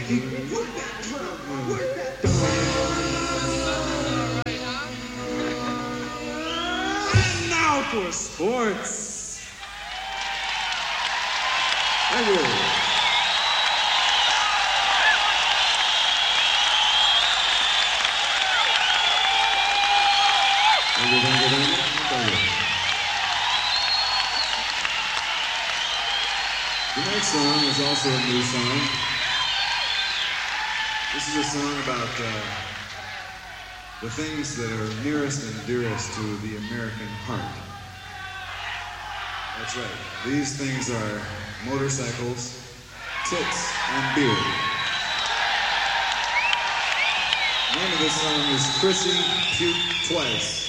And now for sports. Thank you. The next song is also a new song. This is a song about the things that are nearest and dearest to the American heart. That's right. These things are motorcycles, tits, and beer. The name of this song is Chrissy Puke Twice.